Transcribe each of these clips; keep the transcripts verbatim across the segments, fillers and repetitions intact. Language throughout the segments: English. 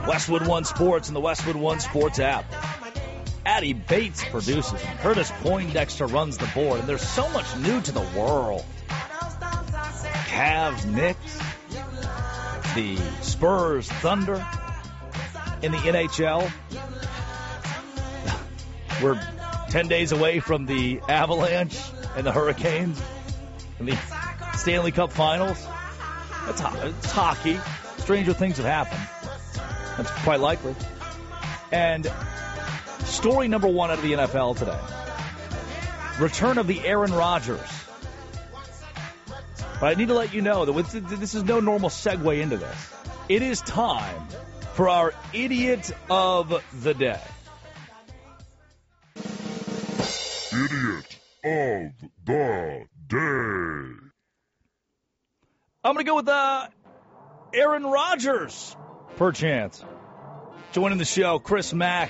Westwood One Sports and the Westwood One Sports app. Addie Bates produces, and Curtis Poindexter runs the board, and there's so much new to the world. Cavs, Knicks, the Spurs, Thunder in the N H L. We're ten days away from the Avalanche and the Hurricanes in the Stanley Cup Finals. That's it's hockey. Stranger things have happened. That's quite likely. And story number one out of the N F L today. Return of the Aaron Rodgers. But I need to let you know that this is no normal segue into this. It is time for our Idiot of the Day. Idiot of the Day. I'm going to go with uh, Aaron Rodgers, perchance. Joining the show, Chris Mack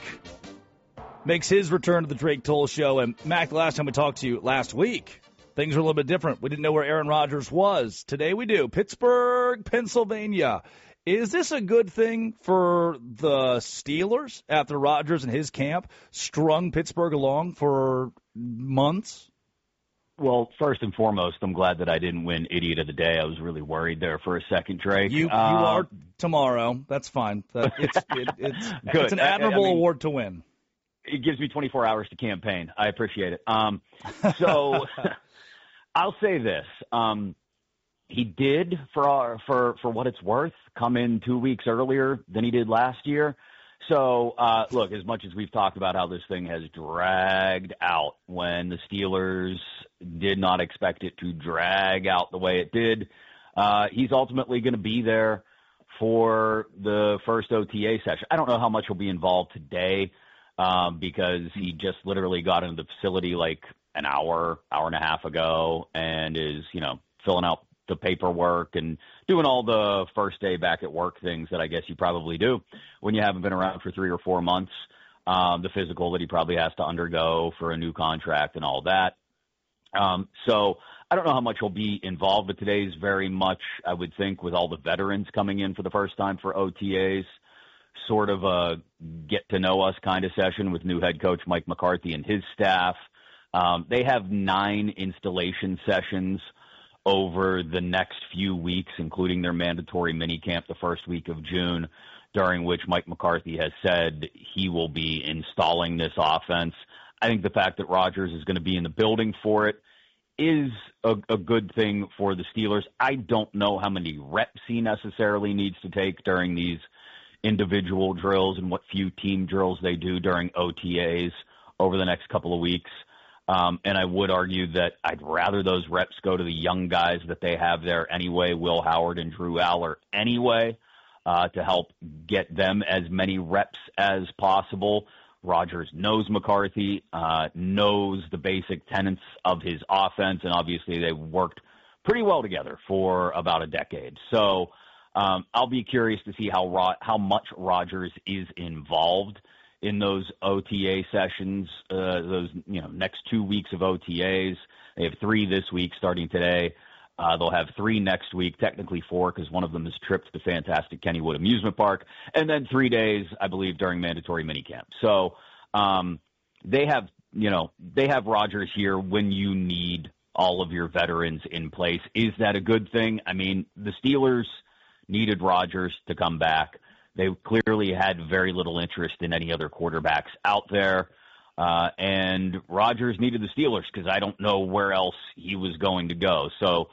makes his return to the Drake Toll Show. And Mac, the last time we talked to you last week, things were a little bit different. We didn't know where Aaron Rodgers was. Today we do. Pittsburgh, Pennsylvania. Is this a good thing for the Steelers after Rodgers and his camp strung Pittsburgh along for months? Well, first and foremost, I'm glad that I didn't win Idiot of the Day. I was really worried there for a second, Drake. You, you uh, are tomorrow. That's fine. That, it's, it, it's, Good. It's an admirable I, I mean, award to win. It gives me twenty-four hours to campaign. I appreciate it. Um, so I'll say this. Um, he did, for, our, for, for what it's worth, come in two weeks earlier than he did last year. So, uh, look, as much as we've talked about how this thing has dragged out when the Steelers did not expect it to drag out the way it did, uh, he's ultimately going to be there for the first O T A session. I don't know how much he'll be involved today um, because he just literally got into the facility like an hour, hour and a half ago and is, you know, filling out the paperwork and doing all the first day back at work things that I guess you probably do when you haven't been around for three or four months, um, the physical that he probably has to undergo for a new contract and all that. Um, so I don't know how much he'll be involved, but today's very much, I would think, with all the veterans coming in for the first time for O T As, sort of a get-to-know-us kind of session with new head coach Mike McCarthy and his staff. Um, they have nine installation sessions over the next few weeks, including their mandatory minicamp the first week of June, during which Mike McCarthy has said he will be installing this offense. I think the fact that Rodgers is going to be in the building for it is a, a good thing for the Steelers. I don't know how many reps he necessarily needs to take during these individual drills and what few team drills they do during O T As over the next couple of weeks. Um, and I would argue that I'd rather those reps go to the young guys that they have there anyway, Will Howard and Drew Aller anyway, uh, to help get them as many reps as possible. Rodgers knows McCarthy, uh, knows the basic tenets of his offense, and obviously they've worked pretty well together for about a decade. So um, I'll be curious to see how Ro- how much Rodgers is involved in those O T A sessions, uh, those you know next two weeks of O T As. They have three this week starting today. Uh, they'll have three next week, technically four because one of them is a trip to the fantastic Kennywood Amusement Park, and then three days, I believe, during mandatory minicamp. So um, they have you know they have Rodgers here when you need all of your veterans in place. Is that a good thing? I mean, the Steelers needed Rodgers to come back. They clearly had very little interest in any other quarterbacks out there. Uh, and Rodgers needed the Steelers because I don't know where else he was going to go. So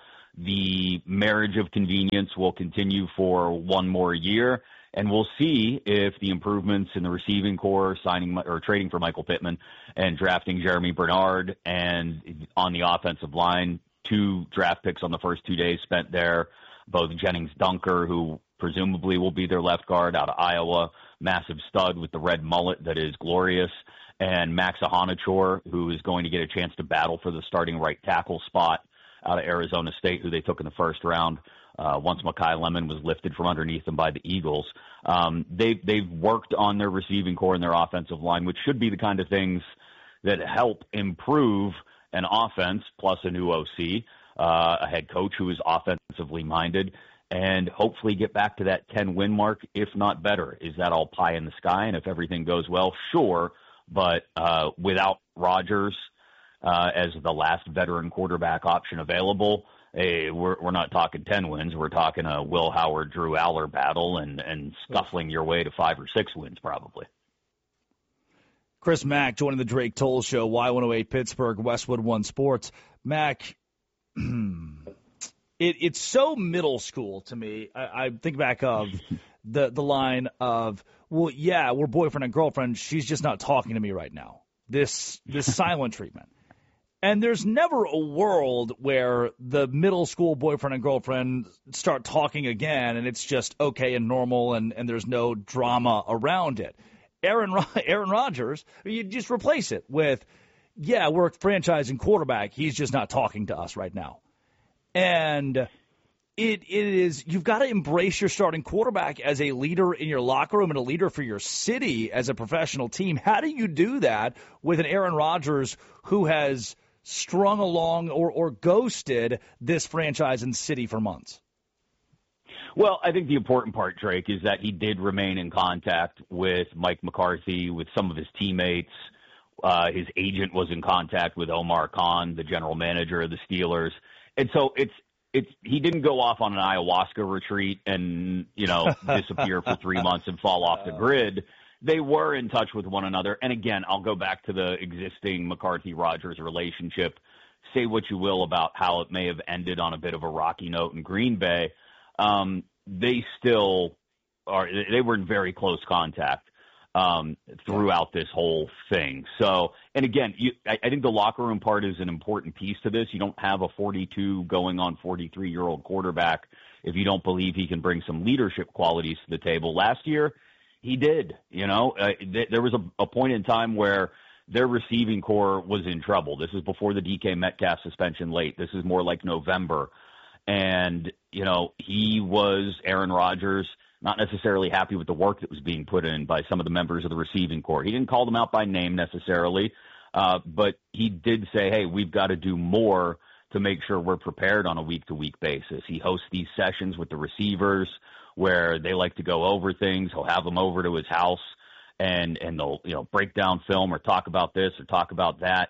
the marriage of convenience will continue for one more year, and we'll see if the improvements in the receiving core, signing or trading for Michael Pittman and drafting Jeremy Bernard, and on the offensive line, two draft picks on the first two days spent there, both Jennings Dunker, who presumably will be their left guard out of Iowa, massive stud with the red mullet that is glorious, and Max Ahanichor, who is going to get a chance to battle for the starting right tackle spot out of Arizona State, who they took in the first round uh, once Mekhi Lemon was lifted from underneath them by the Eagles. Um, they, they've worked on their receiving core and their offensive line, which should be the kind of things that help improve an offense, plus a new O C, uh, a head coach who is offensively minded, and hopefully get back to that ten-win mark, if not better. Is that all pie in the sky? And if everything goes well, sure. But uh, without Rodgers uh, as the last veteran quarterback option available, hey, we're, we're not talking ten wins. We're talking a Will Howard, Drew Aller battle and, and scuffling your way to five or six wins probably. Chris Mack joining the Drake Toll Show, Y one oh eight Pittsburgh, Westwood One Sports. Mack, It, it's so middle school to me. I, I think back of the the line of, well, yeah, we're boyfriend and girlfriend. She's just not talking to me right now. This this silent treatment. And there's never a world where the middle school boyfriend and girlfriend start talking again and it's just okay and normal and, and there's no drama around it. Aaron Aaron Rodgers, you just replace it with, yeah, we're a franchise and quarterback. He's just not talking to us right now. And it it is, you've got to embrace your starting quarterback as a leader in your locker room and a leader for your city as a professional team. How do you do that with an Aaron Rodgers who has strung along or, or ghosted this franchise and city for months? Well, I think the important part, Drake, is that he did remain in contact with Mike McCarthy, with some of his teammates. Uh, his agent was in contact with Omar Khan, the general manager of the Steelers. And so it's it's he didn't go off on an ayahuasca retreat and, you know, disappear for three months and fall off the grid. They were in touch with one another. And again, I'll go back to the existing McCarthy-Rodgers relationship. Say what you will about how it may have ended on a bit of a rocky note in Green Bay. Um, they still are, they were in very close contact um, throughout this whole thing. So, and again, you, I, I think the locker room part is an important piece to this. You don't have a forty-two going on forty-three-year-old quarterback if you don't believe he can bring some leadership qualities to the table. Last year, he did. You know, uh, th- there was a, a point in time where their receiving core was in trouble. This is before the D K Metcalf suspension late. This is more like November. And, you know, he was Aaron Rodgers, not necessarily happy with the work that was being put in by some of the members of the receiving corps. He didn't call them out by name necessarily, uh, but he did say, hey, we've got to do more to make sure we're prepared on a week-to-week basis. He hosts these sessions with the receivers where they like to go over things. He'll have them over to his house, and, and they'll, you know, break down film or talk about this or talk about that.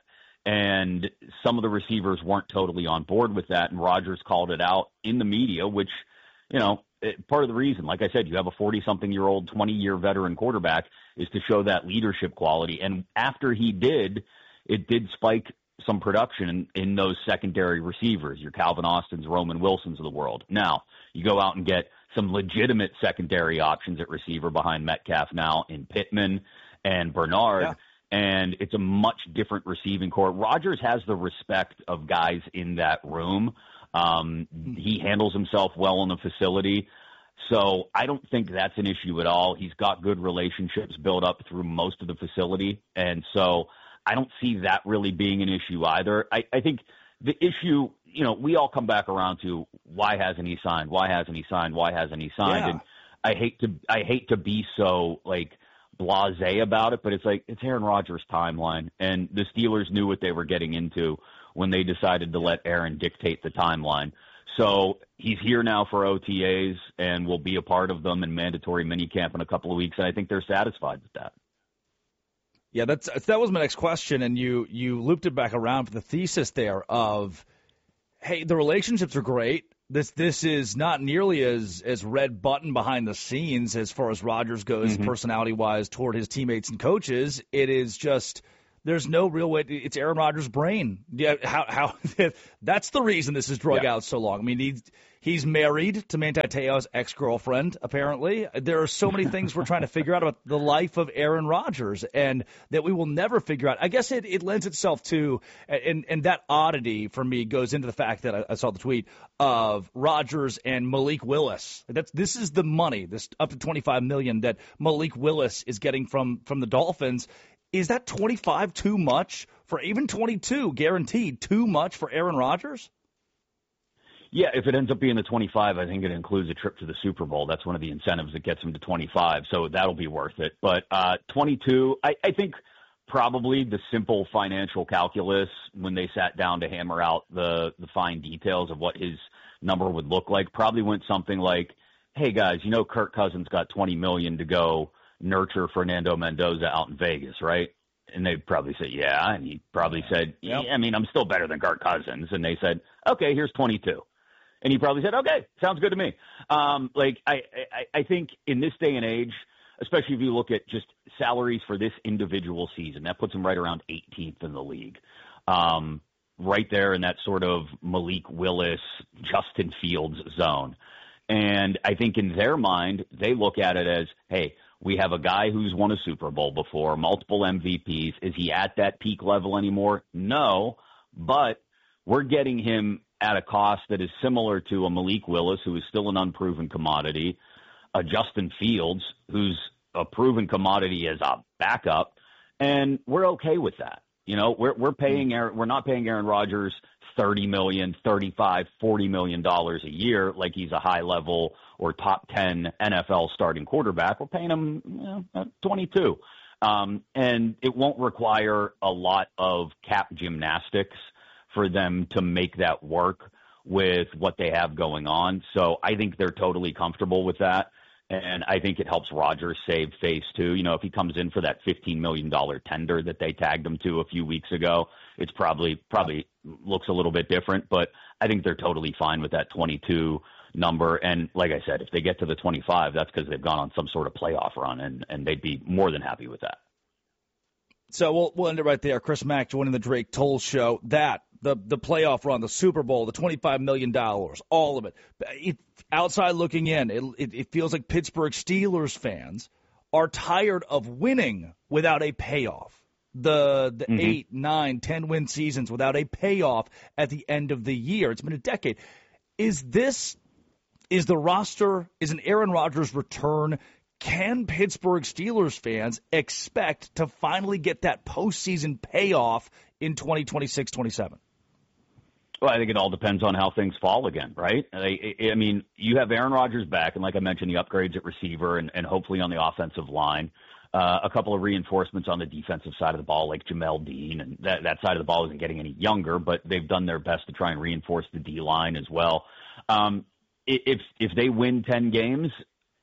And some of the receivers weren't totally on board with that, and Rodgers called it out in the media, which, you know, it, part of the reason, like I said, you have a forty-something-year-old, twenty-year veteran quarterback is to show that leadership quality. And after he did, it did spike some production in, in those secondary receivers, your Calvin Austins, Roman Wilsons of the world. Now, you go out and get some legitimate secondary options at receiver behind Metcalf now in Pittman and Bernard. Yeah. And it's a much different receiving core. Rodgers has the respect of guys in that room. Um, he handles himself well in the facility. So I don't think that's an issue at all. He's got good relationships built up through most of the facility. And so I don't see that really being an issue either. I, I think the issue, you know, we all come back around to why hasn't he signed? Why hasn't he signed? Why hasn't he signed? Yeah. And I hate to, I hate to be so like, blasé about it, but it's like it's Aaron Rodgers' timeline, and the Steelers knew what they were getting into when they decided to let Aaron dictate the timeline. So he's here now for O T As and will be a part of them in mandatory minicamp in a couple of weeks, and I think they're satisfied with that. Yeah, that's that was my next question, and you you looped it back around for the thesis there of, hey, the relationships are great. This this is not nearly as, as red button behind the scenes as far as Rodgers goes, mm-hmm. personality-wise, toward his teammates and coaches. It is just there's no real way. It's Aaron Rodgers' brain. Yeah, how how that's the reason this is drug yeah. out so long. I mean, he's he's married to Manti Te'o's ex-girlfriend. Apparently, there are so many things we're trying to figure out about the life of Aaron Rodgers, and that we will never figure out. I guess it, it lends itself to, and and that oddity for me goes into the fact that I, I saw the tweet of Rodgers and Malik Willis. That's this is the money, this up to twenty-five million dollars that Malik Willis is getting from from the Dolphins. Is that twenty-five too much for even twenty-two guaranteed too much for Aaron Rodgers? Yeah, if it ends up being the twenty-five, I think it includes a trip to the Super Bowl. That's one of the incentives that gets him to twenty-five, so that'll be worth it. But uh, twenty-two, I, I think probably the simple financial calculus when they sat down to hammer out the, the fine details of what his number would look like, probably went something like, hey, guys, you know Kirk Cousins got twenty million dollars to go nurture Fernando Mendoza out in Vegas, right? And they'd probably say, yeah. And he probably said, yeah, I mean, I'm still better than Kirk Cousins. And they said, okay, here's twenty-two. And he probably said, okay, sounds good to me. Um, like, I, I, I think in this day and age, especially if you look at just salaries for this individual season, that puts him right around eighteenth in the league. Um, right there in that sort of Malik Willis, Justin Fields zone. And I think in their mind, they look at it as, hey, we have a guy who's won a Super Bowl before, multiple M V Ps. Is he at that peak level anymore? No, but we're getting him at a cost that is similar to a Malik Willis, who is still an unproven commodity, a Justin Fields, who's a proven commodity as a backup, and we're okay with that. You know, we're we're paying Aaron, we're not paying Aaron Rodgers thirty million, thirty-five, forty million dollars a year like he's a high level or top ten N F L starting quarterback. We're paying him you know, twenty-two. Um, and it won't require a lot of cap gymnastics for them to make that work with what they have going on. So I think they're totally comfortable with that. And I think it helps Rodgers save face, too. You know, if he comes in for that fifteen million dollars tender that they tagged him to a few weeks ago, it's probably probably looks a little bit different. But I think they're totally fine with that twenty-two number. And like I said, if they get to the twenty-five, that's because they've gone on some sort of playoff run, and, and they'd be more than happy with that. So we'll, we'll end it right there. Chris Mack joining the Drake Toll Show. That, the the playoff run, the Super Bowl, the twenty-five million dollars, all of it. it outside looking in, it, it, it feels like Pittsburgh Steelers fans are tired of winning without a payoff. The the mm-hmm. eight, nine, ten win seasons without a payoff at the end of the year. It's been a decade. Is this, is the roster, is an Aaron Rodgers return? Can Pittsburgh Steelers fans expect to finally get that postseason payoff in twenty twenty-six twenty-seven? Well, I think it all depends on how things fall again, right? I, I mean, you have Aaron Rodgers back, and like I mentioned, the upgrades at receiver and, and hopefully on the offensive line. Uh, a couple of reinforcements on the defensive side of the ball, like Jamel Dean, and that, that side of the ball isn't getting any younger, but they've done their best to try and reinforce the D-line as well. Um, if if they win ten games,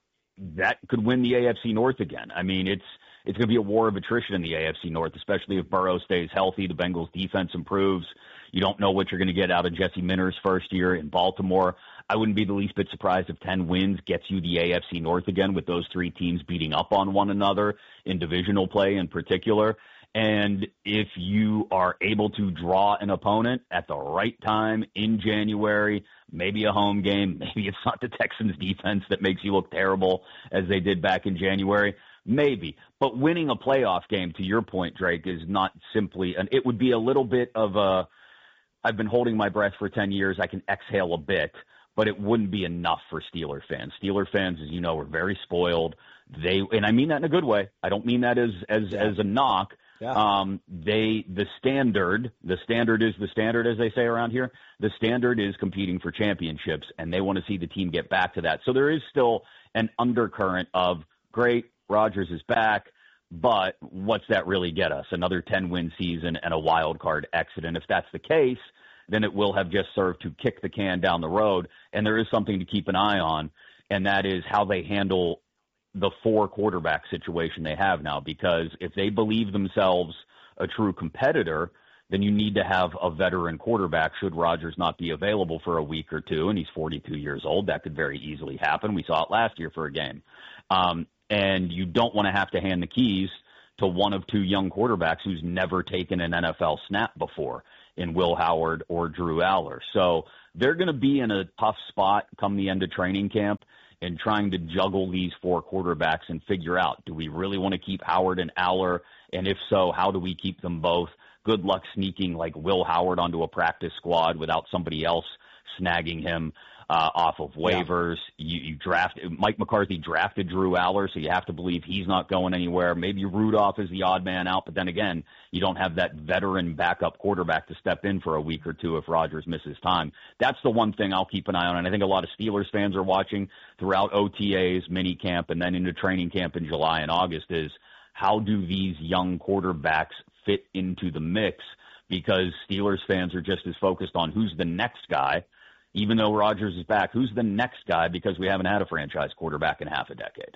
that could win the A F C North again. I mean, it's it's going to be a war of attrition in the A F C North, especially if Burrow stays healthy, the Bengals' defense improves. You don't know what you're going to get out of Jesse Minter's first year in Baltimore. I wouldn't be the least bit surprised if ten wins gets you the A F C North again, with those three teams beating up on one another in divisional play in particular. And if you are able to draw an opponent at the right time in January, maybe a home game, maybe it's not the Texans defense that makes you look terrible as they did back in January, maybe. But winning a playoff game, to your point, Drake, is not simply, and it would be a little bit of a, I've been holding my breath for ten years, I can exhale a bit, but it wouldn't be enough for Steeler fans. Steeler fans, as you know, are very spoiled. They, and I mean that in a good way. I don't mean that as, as, yeah. as a knock. Yeah. Um, they, the standard, the standard is the standard, as they say around here. The standard is competing for championships, and they want to see the team get back to that. So there is still an undercurrent of, great, Rodgers is back, but what's that really get us? Another ten-win season and a wild card exit. And if that's the case, then it will have just served to kick the can down the road. And there is something to keep an eye on, and that is how they handle the four quarterback situation they have now, because if they believe themselves a true competitor, then you need to have a veteran quarterback should Rodgers not be available for a week or two, and he's forty-two years old. That could very easily happen. We saw it last year for a game. Um, and you don't want to have to hand the keys to one of two young quarterbacks who's never taken an N F L snap before in Will Howard or Drew Aller. So they're going to be in a tough spot come the end of training camp, and trying to juggle these four quarterbacks and figure out, do we really want to keep Howard and Aller? And if so, how do we keep them both? Good luck sneaking like Will Howard onto a practice squad without somebody else snagging him uh, off of waivers. Yeah. You, you draft Mike McCarthy drafted Drew Aller, so you have to believe he's not going anywhere. Maybe Rudolph is the odd man out, but then again, you don't have that veteran backup quarterback to step in for a week or two if Rodgers misses time. That's the one thing I'll keep an eye on, and I think a lot of Steelers fans are watching throughout O T As, mini camp, and then into training camp in July and August is, how do these young quarterbacks fit into the mix? Because Steelers fans are just as focused on who's the next guy, even though Rodgers is back, who's the next guy? Because we haven't had a franchise quarterback in half a decade.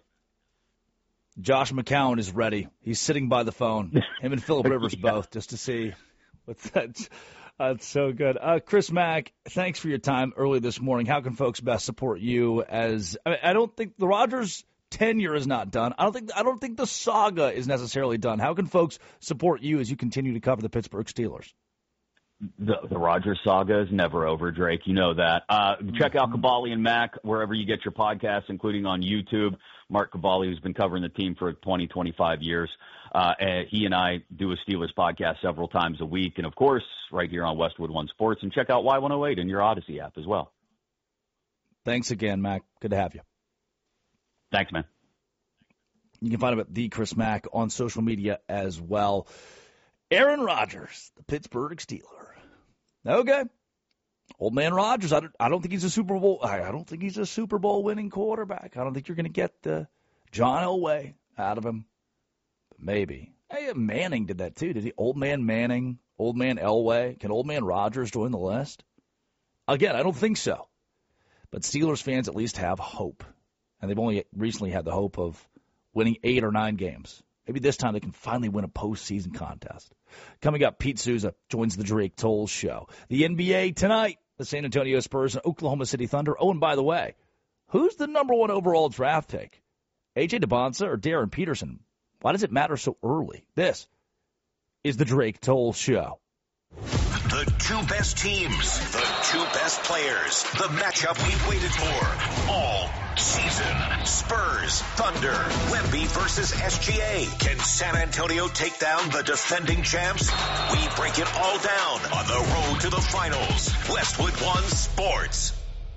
Josh McCown is ready. He's sitting by the phone. Him and Phillip Rivers yeah. both, just to see what's that. That's so good. Uh, Chris Mack, thanks for your time early this morning. How can folks best support you? As I, mean, I don't think the Rodgers tenure is not done. I don't think I don't think the saga is necessarily done. How can folks support you as you continue to cover the Pittsburgh Steelers? The, the Rodgers saga is never over, Drake. You know that. Uh, check out Caballi and Mack wherever you get your podcasts, including on YouTube. Mark Caballi, who's been covering the team for twenty, twenty-five years. Uh, and he and I do a Steelers podcast several times a week. And, of course, right here on Westwood One Sports. And check out Y one oh eight in your Odyssey app as well. Thanks again, Mac. Good to have you. Thanks, man. You can find him at the Chris Mack on social media as well. Aaron Rodgers, the Pittsburgh Steeler. Okay. Old man Rodgers, I don't, I don't think he's a Super Bowl. I don't think he's a Super Bowl winning quarterback. I don't think you're going to get the John Elway out of him. But maybe. Hey, Manning did that too. Did he? Old man Manning, old man Elway. Can old man Rodgers join the list? Again, I don't think so. But Steelers fans at least have hope. And they've only recently had the hope of winning eight or nine games. Maybe this time they can finally win a postseason contest. Coming up, Pete Souza joins the Drake Toll Show. The N B A tonight, the San Antonio Spurs and Oklahoma City Thunder. Oh, and by the way, who's the number one overall draft pick? A J DeBonsa or Darren Peterson? Why does it matter so early? This is the Drake Toll Show. The two best teams, the two best players, the matchup we've waited for all season. Spurs, Thunder, Wemby versus S G A. Can San Antonio take down the defending champs? We break it all down on the road to the finals. Westwood One Sports.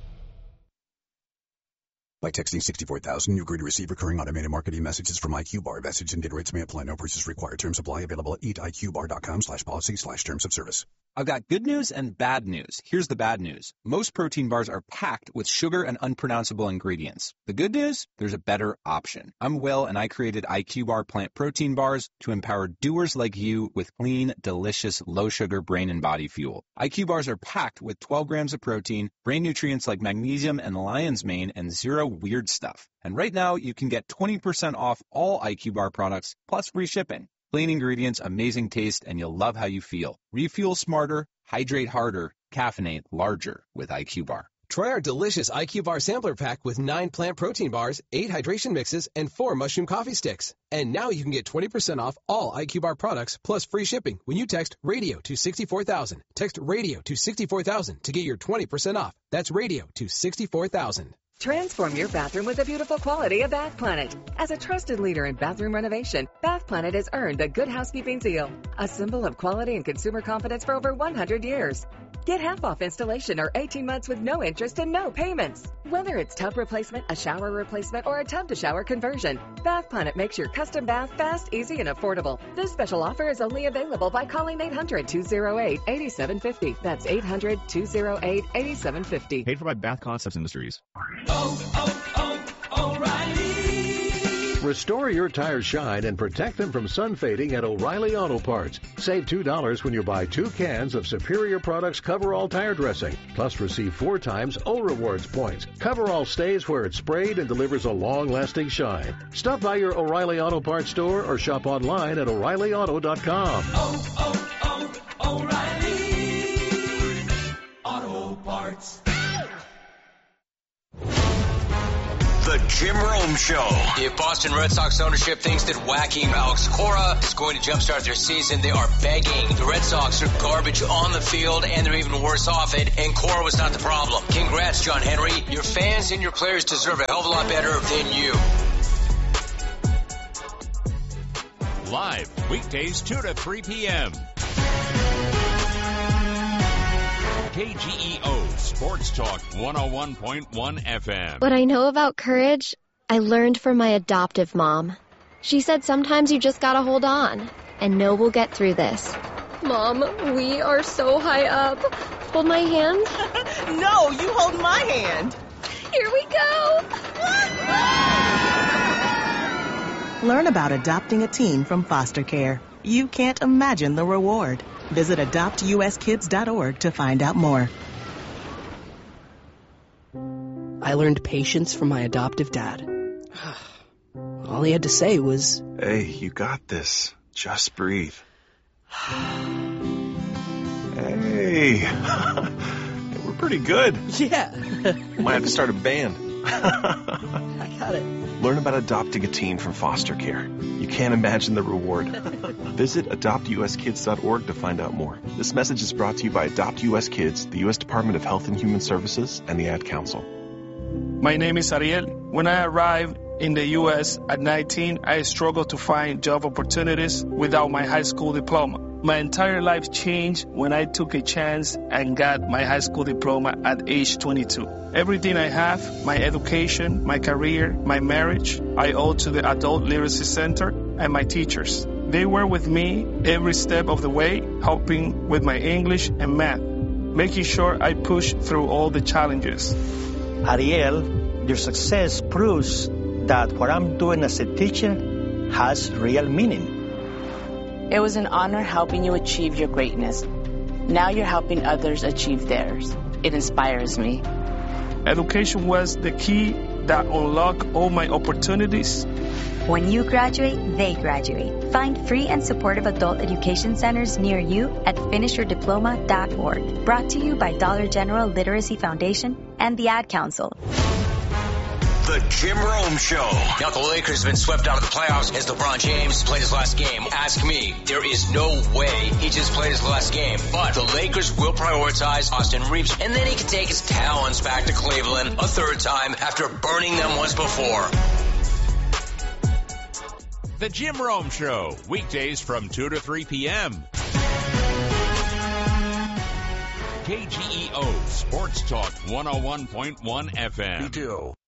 By texting sixty-four thousand, you agree to receive recurring automated marketing messages from I Q Bar. Message and data rates may apply. No purchase required. Terms apply. Available at eat I Q bar dot com slash policy slash terms of service. I've got good news and bad news. Here's the bad news. Most protein bars are packed with sugar and unpronounceable ingredients. The good news? There's a better option. I'm Will, and I created I Q Bar plant protein bars to empower doers like you with clean, delicious, low-sugar brain and body fuel. I Q Bars are packed with twelve grams of protein, brain nutrients like magnesium and lion's mane, and zero weird stuff. And right now, you can get twenty percent off all I Q Bar products, plus free shipping. Clean ingredients, amazing taste, and you'll love how you feel. Refuel smarter, hydrate harder, caffeinate larger with I Q Bar. Try our delicious I Q Bar sampler pack with nine plant protein bars, eight hydration mixes, and four mushroom coffee sticks. And now you can get twenty percent off all I Q Bar products plus free shipping when you text RADIO to sixty-four thousand. Text RADIO to sixty-four thousand to get your twenty percent off. That's RADIO to sixty-four thousand. Transform your bathroom with the beautiful quality of Bath Planet. As a trusted leader in bathroom renovation, Bath Planet has earned the Good Housekeeping seal, a symbol of quality and consumer confidence for over one hundred years. Get half off installation or eighteen months with no interest and no payments. Whether it's tub replacement, a shower replacement, or a tub-to-shower conversion, Bath Planet makes your custom bath fast, easy, and affordable. This special offer is only available by calling eight hundred, two oh eight, eight seven five oh. That's eight hundred, two oh eight, eight seven five oh. Paid for by Bath Concepts Industries. Oh, oh, oh, O'Reilly. Restore your tires shine and protect them from sun fading at O'Reilly Auto Parts. Save two dollars when you buy two cans of Superior Products Coverall Tire Dressing. Plus receive four times O Rewards points. Coverall stays where it's sprayed and delivers a long-lasting shine. Stop by your O'Reilly Auto Parts store or shop online at O'Reilly Auto dot com. Oh, oh, oh, O'Reilly Auto Parts. The Jim Rome Show. If Boston Red Sox ownership thinks that whacking Alex Cora is going to jumpstart their season, they are begging. The Red Sox are garbage on the field, and they're even worse off it, and Cora was not the problem. Congrats, John Henry. Your fans and your players deserve a hell of a lot better than you. Live weekdays two to three p.m. K G E O Sports Talk one oh one point one F M. What I know about courage, I learned from my adoptive mom. She said sometimes you just gotta hold on and know we'll get through this. Mom, we are so high up. Hold my hand. No, you hold my hand. Here we go. Learn about adopting a teen from foster care. You can't imagine the reward. Visit adopt u s kids dot org to find out more. I learned patience from my adoptive dad. All he had to say was, "Hey, you got this. Just breathe." Hey, we're pretty good. Yeah. Might have to start a band. I got it. Learn about adopting a teen from foster care. You can't imagine the reward. Visit adopt u s kids dot org to find out more. This message is brought to you by Adopt U S Kids, the U S Department of Health and Human Services, and the Ad Council. My name is Ariel. When I arrived in the U S at nineteen, I struggled to find job opportunities without my high school diploma. My entire life changed when I took a chance and got my high school diploma at age twenty-two. Everything I have, my education, my career, my marriage, I owe to the Adult Literacy Center and my teachers. They were with me every step of the way, helping with my English and math, making sure I pushed through all the challenges. Ariel, your success proves that what I'm doing as a teacher has real meaning. It was an honor helping you achieve your greatness. Now you're helping others achieve theirs. It inspires me. Education was the key that unlocked all my opportunities. When you graduate, they graduate. Find free and supportive adult education centers near you at finish your diploma dot org. Brought to you by Dollar General Literacy Foundation and the Ad Council. The Jim Rome Show. Now the Lakers have been swept out of the playoffs as LeBron James played his last game. Ask me, there is no way he just played his last game. But the Lakers will prioritize Austin Reeves, and then he can take his talents back to Cleveland a third time after burning them once before. The Jim Rome Show, weekdays from two to three p.m. K G E O Sports Talk one oh one point one F M. You do.